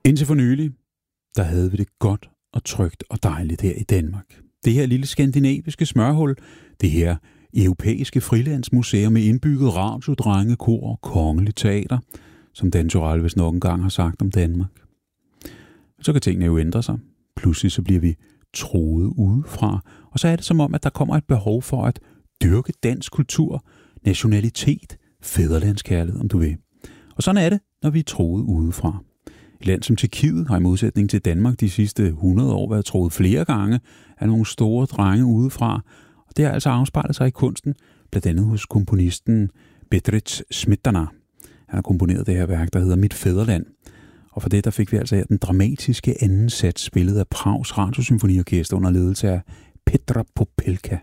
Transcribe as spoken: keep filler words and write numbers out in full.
Indtil for nylig, der havde vi det godt og trygt og dejligt her i Danmark. Det her lille skandinaviske smørhul, det her europæiske frilandsmuseum med indbygget radio, drengekor og kongeligt teater, som Dan Turèll vist nok engang har sagt om Danmark. Så kan tingene jo ændre sig. Pludselig så bliver vi troet udefra, og så er det som om, at der kommer et behov for at dyrke dansk kultur, nationalitet, fædrelandskærlighed, om du vil. Og sådan er det, når vi er troet udefra. Et land som Tjekkiet har i modsætning til Danmark de sidste hundrede år været troet flere gange af nogle store drenge udefra, og det har altså afspejlet sig i kunsten, blandt andet hos komponisten Bedřich Smetana. Han har komponeret det her værk, der hedder Mit Fædreland. Og for det, der fik vi altså her den dramatiske anden sats, spillet af Prags Radiosymfoniorkester under ledelse af Petra Popelka.